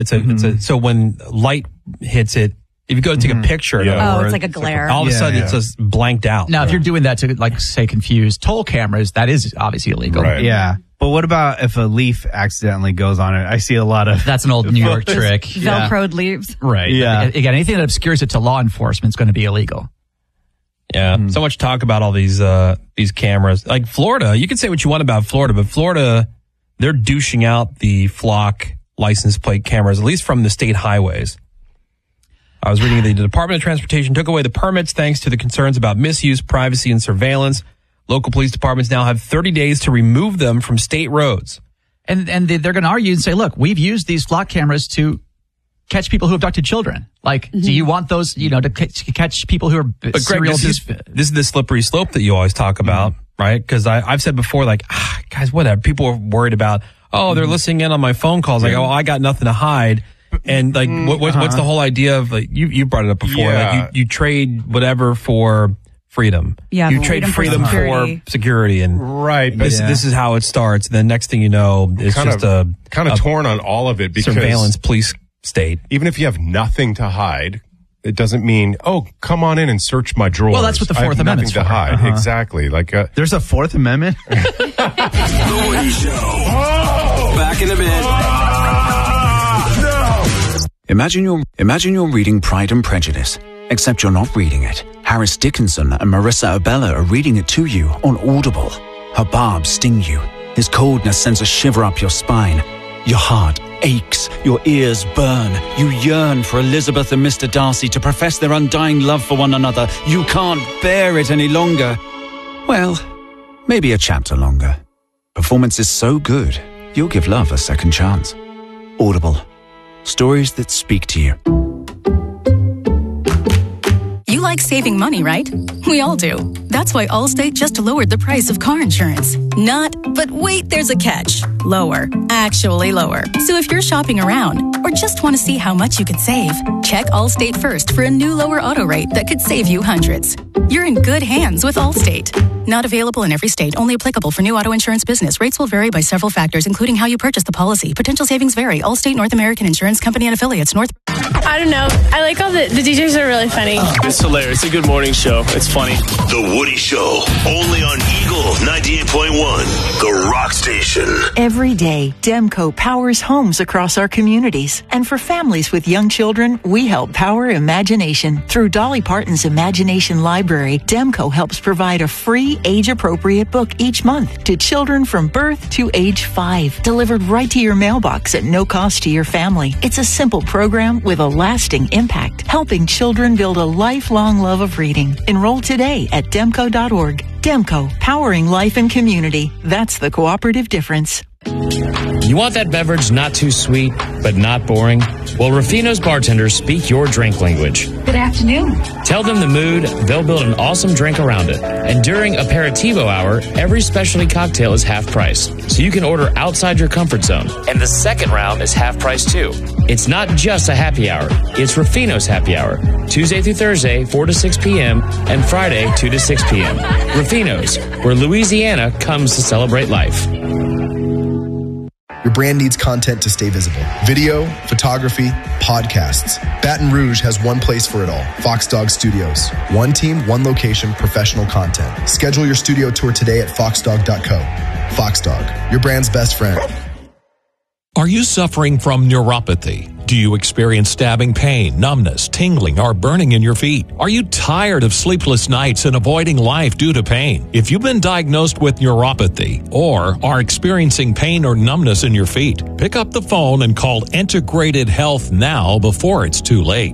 So when light hits it, if you go to take a picture, it's like a glare. All of a sudden, it's just blanked out. Now, if you're doing that to, like, say, confuse toll cameras, that is obviously illegal. Right. Yeah. But what about if a leaf accidentally goes on it? I see a lot of... That's an old New York trick. Velcroed leaves. Right. Yeah. Again, anything that obscures it to law enforcement is going to be illegal. Yeah. So much talk about all these cameras. Like Florida, you can say what you want about Florida, but Florida, they're douching out the flock license plate cameras, at least from the state highways. I was reading the Department of Transportation took away the permits thanks to the concerns about misuse, privacy, and surveillance. Local police departments now have 30 days to remove them from state roads. And they're going to argue and say, look, we've used these flock cameras to catch people who abducted children. Like, do you want those, to catch people who are But Greg, this is the slippery slope that you always talk about, right? Because I've said before, like, guys, whatever. People are worried about, they're listening in on my phone calls. Like, I got nothing to hide. And like, what's the whole idea of, like, you brought it up before, like you trade whatever for freedom. Yeah, you trade freedom for security, and right. This is how it starts. And then next thing you know, it's just kind of torn on all of it because surveillance police state. Even if you have nothing to hide, it doesn't mean, come on in and search my drawers. Well, that's what the Fourth Amendment's nothing to hide. Exactly. Like there's a Fourth Amendment. The Woody Show. Back in a bit. Imagine you're reading Pride and Prejudice, except you're not reading it. Harris Dickinson and Marissa Abella are reading it to you on Audible. Her barbs sting you. His coldness sends a shiver up your spine. Your heart aches. Your ears burn. You yearn for Elizabeth and Mr. Darcy to profess their undying love for one another. You can't bear it any longer. Well, maybe a chapter longer. Performance is so good, you'll give love a second chance. Audible. Stories that speak to you. You like saving money, right? We all do. That's why Allstate just lowered the price of car insurance. But wait, there's a catch. Lower. Actually lower. So if you're shopping around or just want to see how much you could save, check Allstate first for a new lower auto rate that could save you hundreds. You're in good hands with Allstate. Not available in every state. Only applicable for new auto insurance business. Rates will vary by several factors, including how you purchase the policy. Potential savings vary. Allstate North American Insurance Company and affiliates. I don't know. I like all the DJs are really funny. It's hilarious. It's a good morning show. It's funny. The Woody Show. Only on Eagle 98.1. The Rock Station. Every day, Demco powers homes across our communities. And for families with young children, we help power imagination. Through Dolly Parton's Imagination Library, Demco helps provide a free, age-appropriate book each month to children from birth to age 5, delivered right to your mailbox at no cost to your family. It's a simple program with a lasting impact, helping children build a lifelong love of reading. Enroll today at demco.org. Demco, powering life and community. That's the cooperative difference. You want that beverage not too sweet, but not boring? Well, Rufino's bartenders speak your drink language. Good afternoon. Tell them the mood, they'll build an awesome drink around it. And during Aperitivo Hour, every specialty cocktail is half price, so you can order outside your comfort zone. And the second round is half price too. It's not just a happy hour, it's Rufino's happy hour. Tuesday through Thursday, 4 to 6 p.m., and Friday, 2 to 6 p.m. Rufino's, where Louisiana comes to celebrate life. Your brand needs content to stay visible. Video, photography, podcasts. Baton Rouge has one place for it all. Fox Dog Studios. One team, one location, professional content. Schedule your studio tour today at foxdog.co. Fox Dog, your brand's best friend. Are you suffering from neuropathy? Do you experience stabbing pain, numbness, tingling, or burning in your feet? Are you tired of sleepless nights and avoiding life due to pain? If you've been diagnosed with neuropathy or are experiencing pain or numbness in your feet, pick up the phone and call Integrated Health now before it's too late.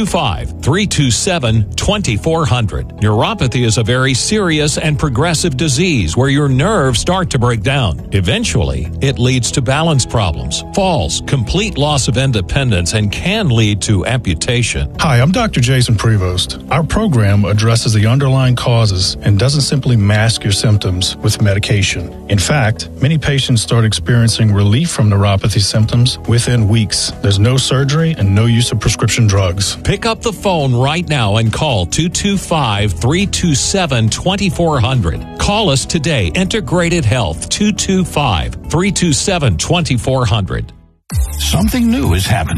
225-327-2400. Neuropathy is a very serious and progressive disease where your nerves start to break down. Eventually, it leads to balance problems, falls, complete loss of independence, and can lead to amputation. Hi, I'm Dr. Jason Prevost. Our program addresses the underlying causes and doesn't simply mask your symptoms with medication. In fact, many patients start experiencing relief from neuropathy symptoms within weeks. There's no surgery and no use of prescription drugs. Pick up the phone right now and call 225-327-2400. Call us today, Integrated Health, 225-327-2400. Something new is happening.